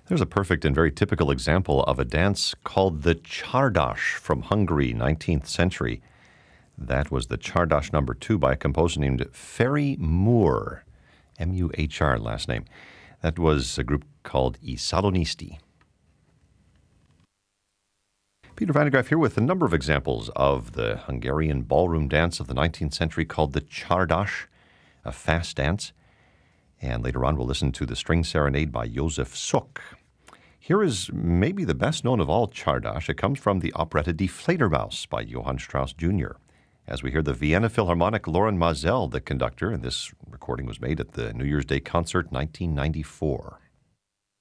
There's a perfect and very typical example of a dance called the Czardas from Hungary, 19th century. That was the Czardas number 2 by a composer named Ferry Moore, M-U-H-R last name. That was a group called I Salonisti. Peter Van de Graaf here with a number of examples of the Hungarian ballroom dance of the 19th century called the Czardas, a fast dance. And later on, we'll listen to the String Serenade by Josef Suk. Here is maybe the best known of all Czardas. It comes from the operetta Die Fledermaus by Johann Strauss Jr. As we hear the Vienna Philharmonic Loren Maazel, the conductor, and this recording was made at the New Year's Day concert 1994.